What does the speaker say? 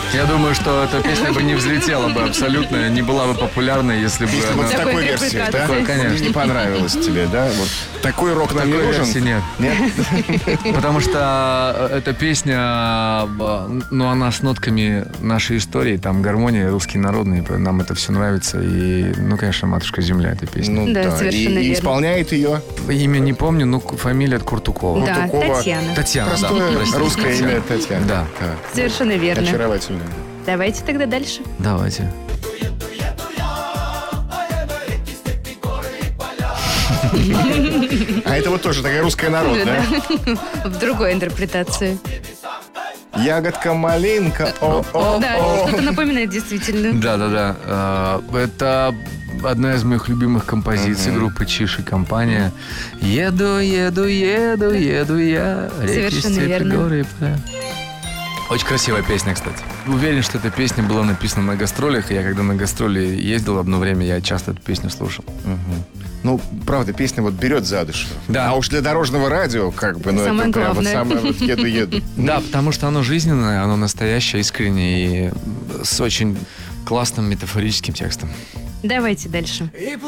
Я думаю, что эта песня бы не взлетела бы абсолютно, не была бы популярной, если бы Если она... вот в такой версии, да? Такой, конечно. Не понравилось тебе, да? Вот такой рок нам не Такой нужен? версии нет. Нет? Потому что эта песня, ну, она с нотками нашей истории, там гармония, русский народный, нам это все нравится. И, ну, конечно, «Матушка земля» эта песня. Ну Да, да. совершенно И верно. исполняет ее Имя не помню, но фамилия Куртукова. Да, Куртукова. Татьяна. Татьяна, да. простое Простите, русское Татьяна. имя Татьяна. Да. Совершенно верно. Очаровательно. Давайте тогда дальше. Давайте. А это вот тоже такая русская народная. В другой интерпретации. Ягодка, малинка, о-о-о. Да, что-то напоминает действительно. Да. Это одна из моих любимых композиций группы «Чиж и компания». Еду я, реки, Совершенно степи, верно. горы и поля. Очень красивая песня, кстати. Уверен, что эта песня была написана на гастролях. И я когда на гастроли ездил одно время, я часто эту песню слушал. Ну, правда, песня вот берет за душу. Да. А уж для дорожного радио, как бы, ну, Самое это прям вот главное. самое вот еду-еду. Да, потому что оно жизненное, оно настоящее, искреннее и с очень классным метафорическим текстом. Давайте дальше.